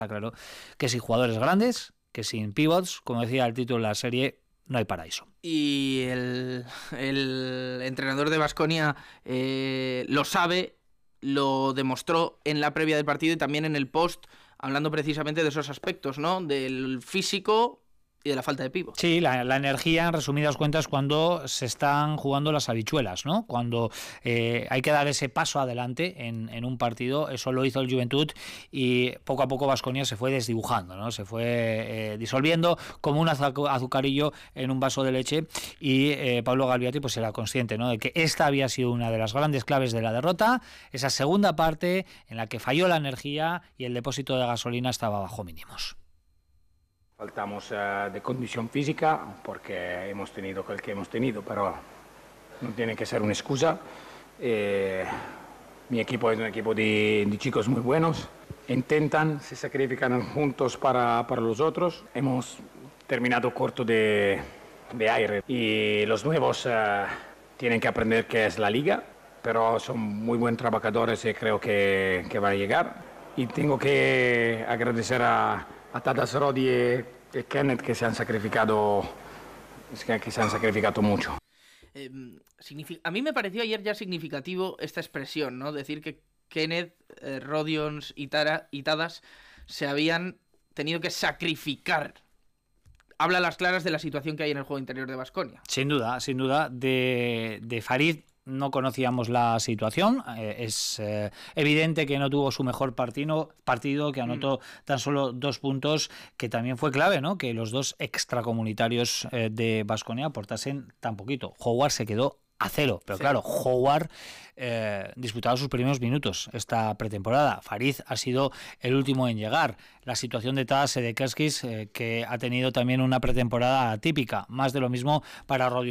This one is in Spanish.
claro que sin jugadores grandes, que sin pivots, como decía el título de la serie, no hay paraíso. Y el entrenador de Baskonia lo sabe, lo demostró en la previa del partido y también en el post, hablando precisamente de esos aspectos, ¿no? Del físico y de la falta de pívot. Sí, la energía, en resumidas cuentas, cuando se están jugando las habichuelas, ¿no? Cuando hay que dar ese paso adelante en un partido. Eso lo hizo el Juventud y poco a poco Baskonia se fue desdibujando, ¿no? Se fue disolviendo como un azucarillo en un vaso de leche, y Pablo Galviati pues era consciente, ¿no?, de que esta había sido una de las grandes claves de la derrota, esa segunda parte en la que falló la energía y el depósito de gasolina estaba bajo mínimos. Faltamos de condición física porque hemos tenido el que hemos tenido, pero no tiene que ser una excusa. Mi equipo es un equipo de chicos muy buenos, intentan, se sacrifican juntos para los otros. Hemos terminado corto de aire y los nuevos tienen que aprender qué es la liga, pero son muy buenos trabajadores y creo que van a llegar. Y tengo que agradecer a Tadas Rodi y Kenneth que se han sacrificado mucho. A mí me pareció ayer ya significativo esta expresión, ¿no? Decir que Kenneth, Rodions y Tadas se habían tenido que sacrificar. Habla a las claras de la situación que hay en el juego interior de Baskonia. Sin duda. De Farid no conocíamos la situación. Es evidente que no tuvo su mejor partido, que anotó tan solo 2 puntos, que también fue clave, ¿no?, que los dos extracomunitarios de Baskonia aportasen tan poquito. Howard se quedó a 0, pero sí. Claro, Howard disputaba sus primeros minutos esta pretemporada. Farid ha sido el último en llegar. La situación de Tadas Sedekerskis, que ha tenido también una pretemporada atípica, más de lo mismo para Rodions.